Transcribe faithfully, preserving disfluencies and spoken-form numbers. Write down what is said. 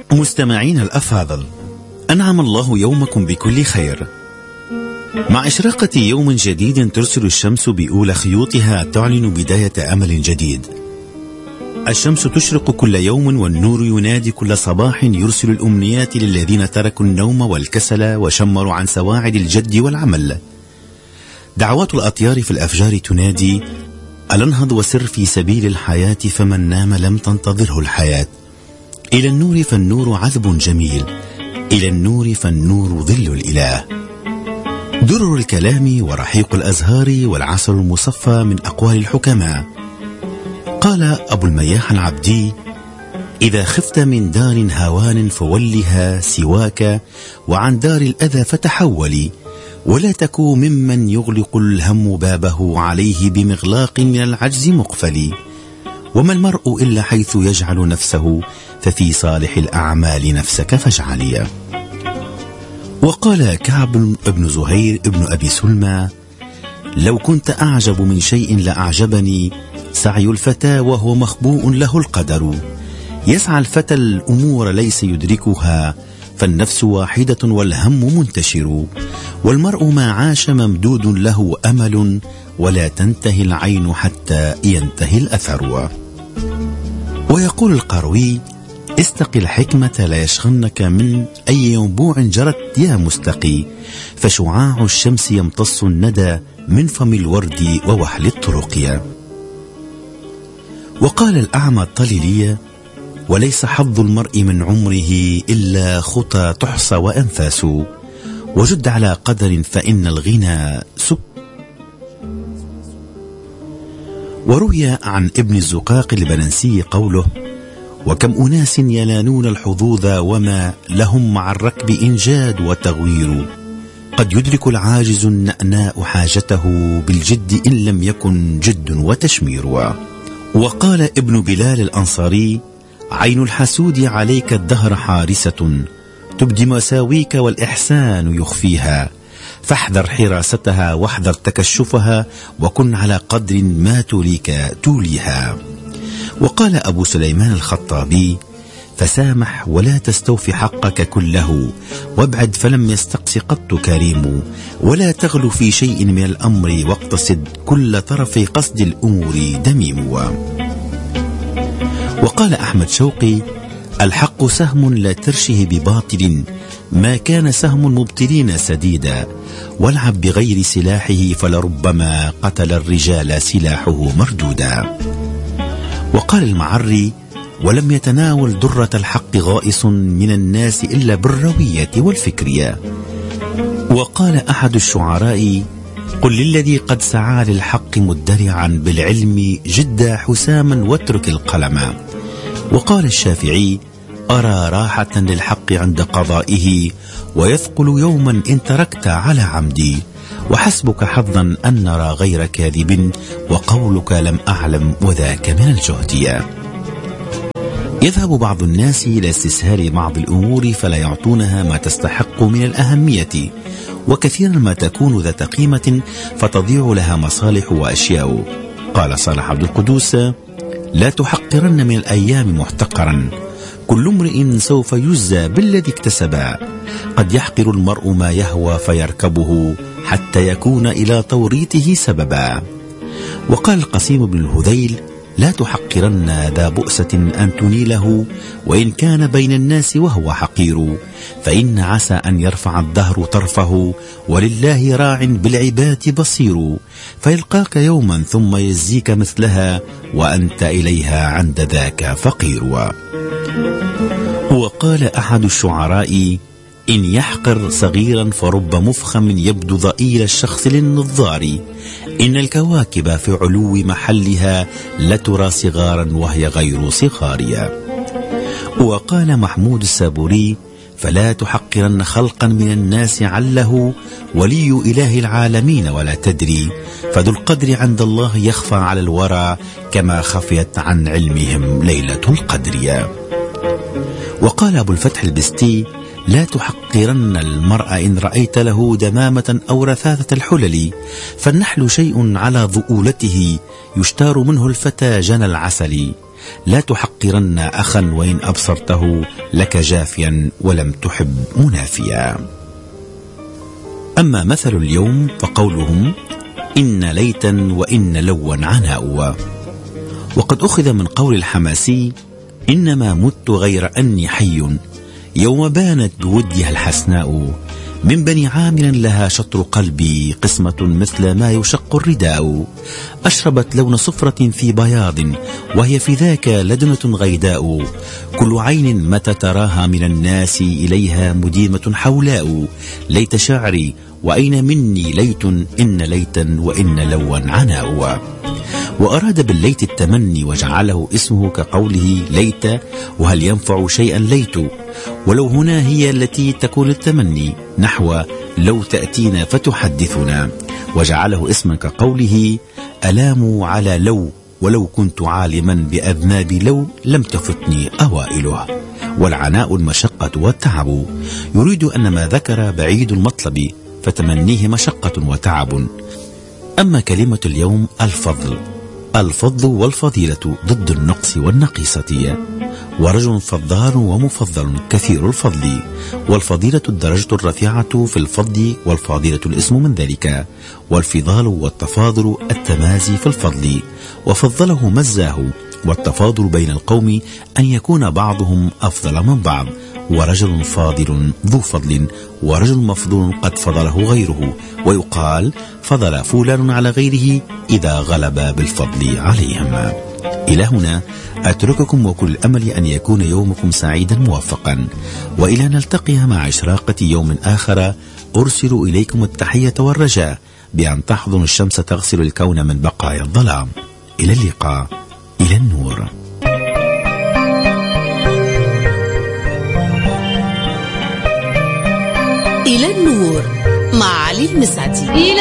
مستمعين الأفاضل، أنعم الله يومكم بكل خير. مع إشراقة يوم جديد ترسل الشمس بأولى خيوطها تعلن بداية أمل جديد. الشمس تشرق كل يوم والنور ينادي كل صباح، يرسل الأمنيات للذين تركوا النوم والكسل وشمروا عن سواعد الجد والعمل. دعوات الأطيار في الأفجار تنادي: ألا انهض وسر في سبيل الحياة، فمن نام لم تنتظره الحياة. إلى النور فالنور عذب جميل، إلى النور فالنور ظل الإله. درر الكلام ورحيق الأزهار والعسل المصفى من أقوال الحكماء. قال أبو المياح العبدي: إذا خفت من دار هوان فولها سواك، وعن دار الأذى فتحولي، ولا تكو ممن يغلق الهم بابه عليه بمغلاق من العجز مقفل. وما المرء إلا حيث يجعل نفسه، ففي صالح الأعمال نفسك فاجعليا. وقال كعب بن زهير ابن أبي سلمى: لو كنت أعجب من شيء لأعجبني سعي الفتى وهو مخبوء له القدر. يسعى الفتى الأمور ليس يدركها، فالنفس واحدة والهم منتشر. والمرء ما عاش ممدود له أمل، ولا تنتهي العين حتى ينتهي الأثر. ويقول القروي: استقي الحكمة لا يشغلنك من أي ينبوع جرت يا مستقي، فشعاع الشمس يمتص الندى من فم الورد ووحل الطرق. وقال الأعمى الطليلي: وليس حظ المرء من عمره إلا خطى تحصى وأنفاس، وجد على قدر فإن الغنى سك. وروي عن ابن الزقاق البننسي قوله: وكم أناس ينالون الحظوظ وما لهم مع الركب إنجاد وتغوير، قد يدرك العاجز النأناء حاجته بالجد إن لم يكن جد وتشمير. وقال ابن بلال الأنصاري: عين الحسود عليك الدهر حارسة، تبدي مساويك والإحسان يخفيها، فاحذر حراستها واحذر تكشفها، وكن على قدر ما توليك توليها. وقال أبو سليمان الخطابي: فسامح ولا تستوفي حقك كله، وابعد فلم يستقص قط كريم، ولا تغلو في شيء من الأمر، واقتصد كل طرف قصد الأمور دميم. وقال أحمد شوقي: الحق سهم لا ترشه بباطل، ما كان سهم المبتلين سديدا، والعب بغير سلاحه فلربما قتل الرجال سلاحه مردودا. وقال المعري: ولم يتناول درة الحق غائص من الناس إلا بالروية والفكرية. وقال أحد الشعراء: قل للذي قد سعى للحق مدرعا بالعلم جدا حساما واترك القلم. وقال الشافعي: أرى راحة للحق عند قضائه، ويثقل يوما إن تركت على عمدي، وحسبك حظا أن نرى غير كاذب، وقولك لم أعلم وذاك من الجهد. يذهب بعض الناس إلى استسهال بعض الأمور فلا يعطونها ما تستحق من الأهمية، وكثيرا ما تكون ذات قيمة فتضيع لها مصالح وأشياء. قال صالح عبد القدوس: لا تحقرن من الأيام محتقرا، كل امرئ سوف يجزى بالذي اكتسبا، قد يحقر المرء ما يهوى فيركبه، حتى يكون إلى توريته سببا. وقال القسيم بن الهذيل: لا تحقرن ذا بؤسة أن تنيله، وإن كان بين الناس وهو حقير، فإن عسى أن يرفع الدهر طرفه، ولله راع بالعباد بصير، فيلقاك يوما ثم يجزيك مثلها، وأنت إليها عند ذاك فقير. وقال أحد الشعراء: إن يحقر صغيرا فرب مفخم يبدو ضئيل الشخص للنظار، إن الكواكب في علو محلها لترى صغارا وهي غير صغارها. وقال محمود السابوري: فلا تحقرن خلقا من الناس عله ولي إله العالمين ولا تدري، فذو القدر عند الله يخفى على الورى، كما خفيت عن علمهم ليلة القدر. وقال أبو الفتح البستي: لا تحقرن المرء إن رأيت له دمامة أو رثاثة الحلل، فالنحل شيء على ضؤولته يشتار منه الفتى جنى العسل، لا تحقرن أخا وإن أبصرته لك جافيا ولم تحب منافيا. أما مثل اليوم فقولهم إن ليتا وإن لوا عناء. وقد أخذ من قول الحماسي إنما مت غير أني حي يوم بانت بودها الحسناء، من بني عامر لها شطر قلبي قسمة مثل ما يشق الرداء، أشربت لون صفرة في بياض وهي في ذاك لدنة غيداء، كل عين متى تراها من الناس إليها مديمة حولاء، ليت شعري وأين مني ليت إن ليتا وإن لوا عناء. وأراد بالليت التمني وجعله اسمه كقوله ليت وهل ينفع شيئا ليت، ولو هنا هي التي تكون التمني نحو لو تأتينا فتحدثنا، وجعله اسما كقوله ألام على لو ولو كنت عالما بأذناب لو لم تفتني أوائله. والعناء المشقة والتعب، يريد أن ما ذكر بعيد المطلب فتمنيه مشقة وتعب. أما كلمة اليوم الفضل، الفضل والفضيلة ضد النقص والنقيصة، ورجل فضال ومفضل كثير الفضل، والفضيلة الدرجة الرفيعة في الفضل، والفاضلة الاسم من ذلك، والفضال والتفاضل التمازي في الفضل، وفضله مزاه، والتفاضل بين القوم أن يكون بعضهم أفضل من بعض، ورجل فاضل ذو فضل، ورجل مفضول قد فضله غيره، ويقال فضل فلان على غيره إذا غلب بالفضل عليهم. إلى هنا أترككم وكل الأمل أن يكون يومكم سعيدا موفقا، وإلى نلتقي مع إشراقة يوم آخر أرسل إليكم التحية والرجاء بأن تحضن الشمس تغسل الكون من بقايا الظلام. إلى اللقاء، إلى النور. إلى النور مع علي المسعدي.